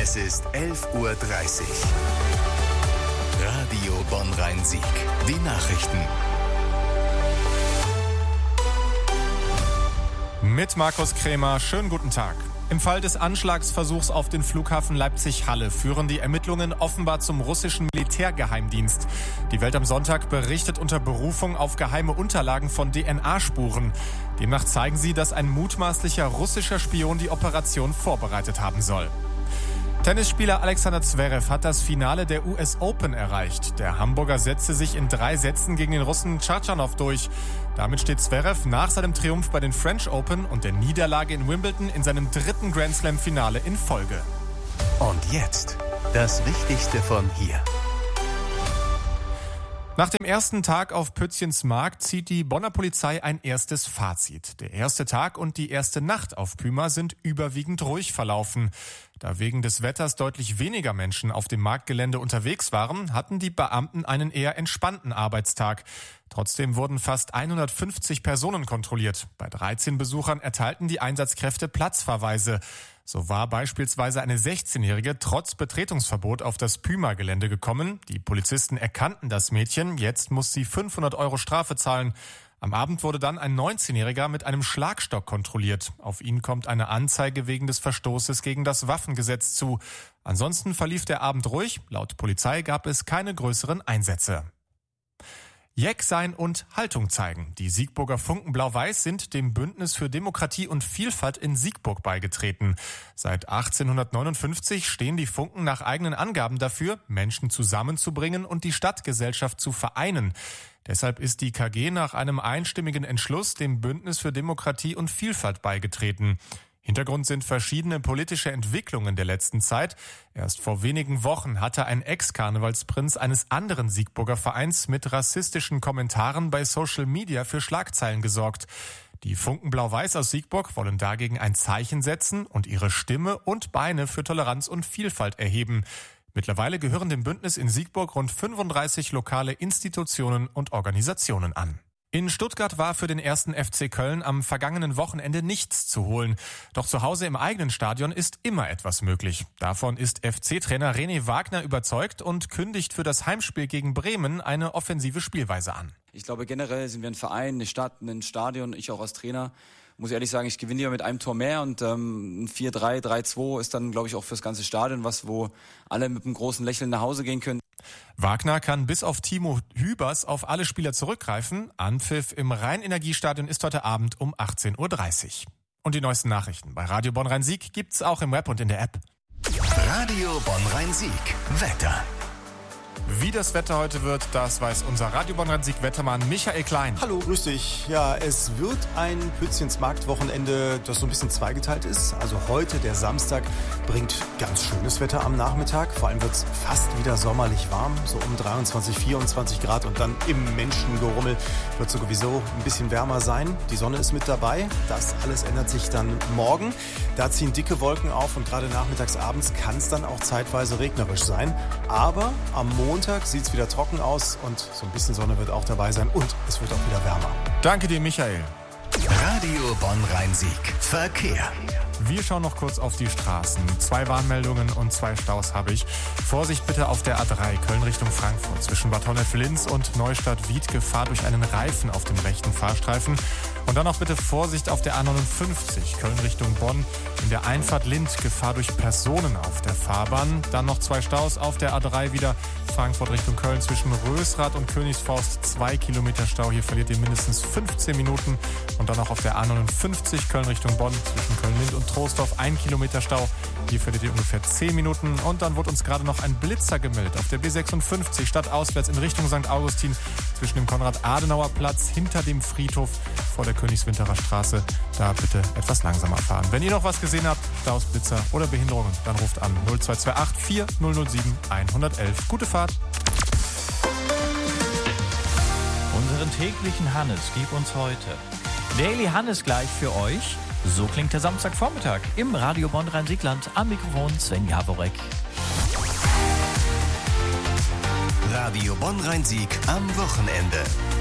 Es ist 11:30 Uhr. Radio Bonn-Rhein-Sieg. Die Nachrichten. Mit Markus Krämer, schönen guten Tag. Im Fall des Anschlagsversuchs auf den Flughafen Leipzig-Halle führen die Ermittlungen offenbar zum russischen Militärgeheimdienst. Die Welt am Sonntag berichtet unter Berufung auf geheime Unterlagen von DNA-Spuren. Demnach zeigen sie, dass ein mutmaßlicher russischer Spion die Operation vorbereitet haben soll. Tennisspieler Alexander Zverev hat das Finale der US Open erreicht. Der Hamburger setzte sich in 3 Sätzen gegen den Russen Tschatschanow durch. Damit steht Zverev nach seinem Triumph bei den French Open und der Niederlage in Wimbledon in seinem 3. Grand Slam-Finale in Folge. Und jetzt das Wichtigste von hier. Nach dem ersten Tag auf Pützchens Markt zieht die Bonner Polizei ein erstes Fazit. Der erste Tag und die erste Nacht auf Pyma sind überwiegend ruhig verlaufen. Da wegen des Wetters deutlich weniger Menschen auf dem Marktgelände unterwegs waren, hatten die Beamten einen eher entspannten Arbeitstag. Trotzdem wurden fast 150 Personen kontrolliert. Bei 13 Besuchern erteilten die Einsatzkräfte Platzverweise. So war beispielsweise eine 16-Jährige trotz Betretungsverbot auf das Pyma-Gelände gekommen. Die Polizisten erkannten das Mädchen. Jetzt muss sie 500 € Strafe zahlen. Am Abend wurde dann ein 19-Jähriger mit einem Schlagstock kontrolliert. Auf ihn kommt eine Anzeige wegen des Verstoßes gegen das Waffengesetz zu. Ansonsten verlief der Abend ruhig. Laut Polizei gab es keine größeren Einsätze. Jeck sein und Haltung zeigen. Die Siegburger Funken Blau-Weiß sind dem Bündnis für Demokratie und Vielfalt in Siegburg beigetreten. Seit 1859 stehen die Funken nach eigenen Angaben dafür, Menschen zusammenzubringen und die Stadtgesellschaft zu vereinen. Deshalb ist die KG nach einem einstimmigen Entschluss dem Bündnis für Demokratie und Vielfalt beigetreten. Hintergrund sind verschiedene politische Entwicklungen der letzten Zeit. Erst vor wenigen Wochen hatte ein Ex-Karnevalsprinz eines anderen Siegburger Vereins mit rassistischen Kommentaren bei Social Media für Schlagzeilen gesorgt. Die Funken Blau-Weiß aus Siegburg wollen dagegen ein Zeichen setzen und ihre Stimme und Beine für Toleranz und Vielfalt erheben. Mittlerweile gehören dem Bündnis in Siegburg rund 35 lokale Institutionen und Organisationen an. In Stuttgart war für den 1. FC Köln am vergangenen Wochenende nichts zu holen. Doch zu Hause im eigenen Stadion ist immer etwas möglich. Davon ist FC-Trainer René Wagner überzeugt und kündigt für das Heimspiel gegen Bremen eine offensive Spielweise an. Ich glaube, generell sind wir ein Verein, eine Stadt, ein Stadion, ich auch als Trainer. Muss ehrlich sagen, ich gewinne lieber mit einem Tor mehr und ein 4-3, 3-2 ist dann, glaube ich, auch fürs ganze Stadion was, wo alle mit einem großen Lächeln nach Hause gehen können. Wagner kann bis auf Timo Hübers auf alle Spieler zurückgreifen. Anpfiff im Rhein-Energiestadion ist heute Abend um 18:30 Uhr. Und die neuesten Nachrichten bei Radio Bonn-Rhein-Sieg gibt's auch im Web und in der App. Radio Bonn-Rhein-Sieg. Wetter. Wie das Wetter heute wird, das weiß unser Radio Bonn-Rhein-Sieg-Wettermann Michael Klein. Hallo, grüß dich. Ja, es wird ein Pützchens Markt-Wochenende, das so ein bisschen zweigeteilt ist. Also heute, der Samstag, bringt ganz schönes Wetter am Nachmittag. Vor allem wird es fast wieder sommerlich warm, so um 23, 24 Grad. Und dann im Menschengerummel wird es sowieso ein bisschen wärmer sein. Die Sonne ist mit dabei. Das alles ändert sich dann morgen. Da ziehen dicke Wolken auf und gerade nachmittags, abends kann es dann auch zeitweise regnerisch sein. Aber am Montag sieht es wieder trocken aus und so ein bisschen Sonne wird auch dabei sein und es wird auch wieder wärmer. Danke dir, Michael. Radio Bonn-Rhein-Sieg. Verkehr. Wir schauen noch kurz auf die Straßen. 2 Warnmeldungen und 2 Staus habe ich. Vorsicht bitte auf der A3 Köln Richtung Frankfurt. Zwischen Bad Honnef-Linz und Neustadt-Wied Gefahr durch einen Reifen auf dem rechten Fahrstreifen. Und dann auch bitte Vorsicht auf der A59 Köln Richtung Bonn. In der Einfahrt Lind Gefahr durch Personen auf der Fahrbahn. Dann noch 2 Staus auf der A3 wieder Frankfurt Richtung Köln zwischen Rösrath und Königsforst. 2 Kilometer Stau. Hier verliert ihr mindestens 15 Minuten. Und dann auch auf der A59 Köln Richtung Bonn zwischen Köln-Lind und Troisdorf 1 Kilometer Stau. Hier verliert ihr ungefähr 10 Minuten. Und dann wurde uns gerade noch ein Blitzer gemeldet auf der B56 stadtauswärts in Richtung St. Augustin zwischen dem Konrad-Adenauer-Platz hinter dem Friedhof vor der Königswinterer Straße. Da bitte etwas langsamer fahren. Wenn ihr noch was gesehen habt, Staus, Blitzer oder Behinderungen, dann ruft an 0228 4007 111. Gute Fahrt. Unseren täglichen Hannes gib uns heute. Daily Hannes gleich für euch. So klingt der Samstagvormittag im Radio Bonn-Rhein-Siegland. Am Mikrofon Sven Jaworek. Radio Bonn-Rhein-Sieg am Wochenende.